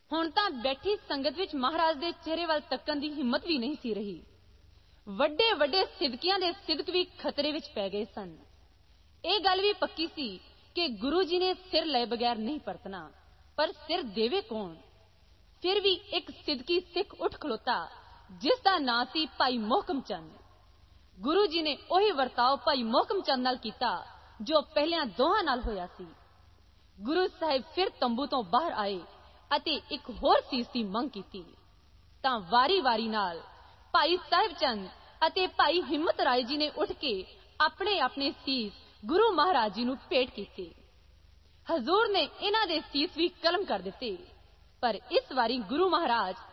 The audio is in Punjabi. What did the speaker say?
ਹੁਣ ਤਾਂ ਬੈਠੀ ਸੰਗਤ ਵਿੱਚ ਮਹਾਰਾਜ ਦੇ ਚਿਹਰੇ ਵੱਲ ਤੱਕਣ ਦੀ ਹਿੰਮਤ ਵੀ ਨਹੀਂ ਸੀ ਰਹੀ। ਵੱਡੇ ਵੱਡੇ ਸਿਦਕਿਆਂ ਦੇ ਸਿਦਕ ਵੀ ਖਤਰੇ ਵਿੱਚ ਪੈ ਗਏ ਸਨ। ਇਹ ਗੱਲ ਵੀ ਪੱਕੀ ਸੀ ਕਿ ਗੁਰੂ ਜੀ ਨੇ ਸਿਰ ਲਏ ਬਗੈਰ ਨਹੀਂ ਪਰਤਣਾ, ਪਰ ਸਿਰ ਦੇਵੇ ਕੌਣ? ਫਿਰ ਵੀ ਇੱਕ ਸਿਦਕੀ ਸਿੱਖ ਉੱਠ ਖਲੋਤਾ, ਜਿਸ ਦਾ ਨਾਂ ਸੀ ਭਾਈ ਮੋਹਕਮ ਚੰਦ। ਗੁਰੂ ਜੀ ਨੇ ਉਹੀ ਵਰਤਾਓ ਭਾਈ ਮੋਹਕਮ ਚੰਦ ਨਾਲ ਕੀਤਾ ਜੋ ਪਹਿਲਿਆਂ ਦੋਹਾਂ ਨਾਲ ਹੋਇਆ ਸੀ। ਗੁਰੂ ਸਾਹਿਬ ਫਿਰ ਤੰਬੂ ਤੋਂ ਬਾਹਰ ਆਏ ਅਤੇ ਇੱਕ ਹੋਰ ਸੀਸ ਦੀ ਮੰਗ ਕੀਤੀ ਤਾਂ ਵਾਰੀ-ਵਾਰੀ ਨਾਲ ਭਾਈ ਸਾਹਿਬ ਚੰਦ ਅਤੇ ਭਾਈ ਹਿੰਮਤ ਰਾਏ ਜੀ ਨੇ ਉੱਠ ਕੇ ਆਪਣੇ-ਆਪਣੇ ਸੀਸ ਗੁਰੂ ਮਹਾਰਾਜ ਜੀ ਨੂੰ ਭੇਟ ਕੀਤੇ। ਹਜ਼ੂਰ ਨੇ ਇਹਨਾਂ ਦੇ ਸੀਸ ਵੀ ਕਲਮ ਕਰ ਦਿੱਤੇ, ਪਰ ਇਸ ਵਾਰੀ ਗੁਰੂ ਮਹਾਰਾਜ